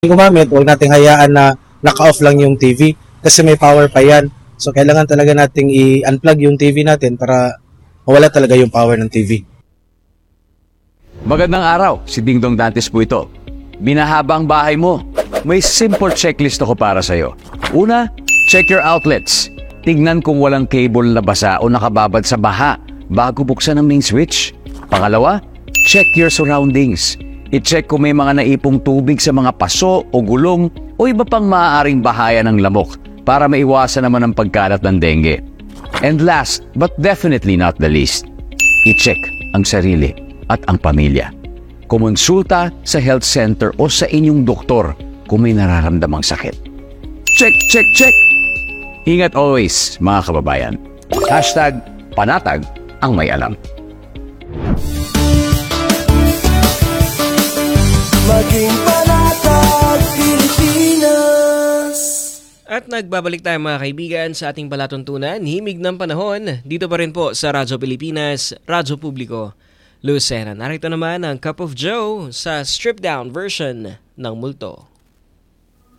gumamit, huwag nating hayaan na naka-off lang yung TV kasi may power pa yan. So, kailangan talaga nating i-unplug yung TV natin para mawala talaga yung power ng TV. Magandang araw, si Dingdong Dantes po ito. Binahaba ang bahay mo. May simple checklist ako para sa'yo. Una, check your outlets. Tignan kung walang cable na basa o nakababad sa baha bago buksan ang main switch. Pangalawa, check your surroundings. I-check kung may mga naipong tubig sa mga paso o gulong o iba pang maaaring bahaya ng lamok para maiwasan naman ang pagkalat ng dengue. And last, but definitely not the least, i-check ang sarili at ang pamilya. Kumonsulta sa health center o sa inyong doktor kung may nararamdamang sakit. Check, check, check! Ingat always, mga kababayan. #panatag ang may alam. Maging panatag Pilipinas. At nagbabalik tayo mga kaibigan sa ating palatuntunan, himig ng panahon, dito pa rin po sa Radyo Pilipinas, Radyo Publiko, Lucena. Narito naman ang Cup of Joe sa stripped down version ng Multo.